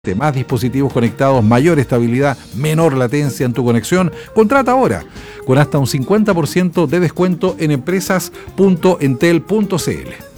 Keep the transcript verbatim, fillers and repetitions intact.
Más dispositivos conectados, mayor estabilidad, menor latencia en tu conexión. Contrata ahora con hasta un cincuenta por ciento de descuento en empresas punto entel punto c l.